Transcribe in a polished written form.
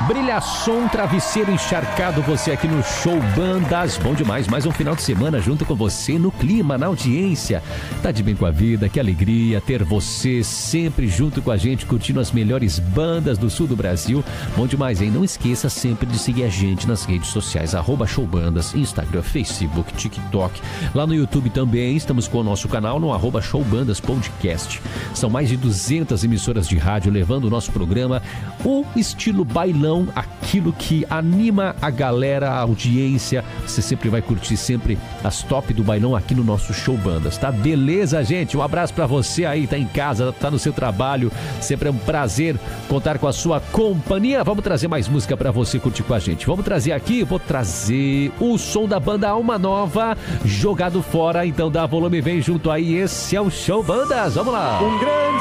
Brilha som, travesseiro encharcado, você aqui no Show Bandas. Bom demais, mais um final de semana junto com você no clima, na audiência. Tá de bem com a vida, que alegria ter você sempre junto com a gente, curtindo as melhores bandas do sul do Brasil. Bom demais, hein? Não esqueça sempre de seguir a gente nas redes sociais, @showbandas, Instagram, Facebook, TikTok. Lá no YouTube também estamos com o nosso canal no @showbandas podcast. São mais de 200 emissoras de rádio levando o nosso programa, o estilo bailão, aquilo que anima a galera, a audiência. Você sempre vai curtir sempre as top do bailão aqui no nosso Show Bandas, tá? Beleza, gente? Um abraço pra você aí, tá em casa, tá no seu trabalho. Sempre é um prazer contar com a sua companhia. Vamos trazer mais música pra você curtir com a gente. Vamos trazer aqui, vou trazer o som da banda Alma Nova, Jogado Fora. Então dá volume, vem junto aí. Esse é o Show Bandas. Vamos lá.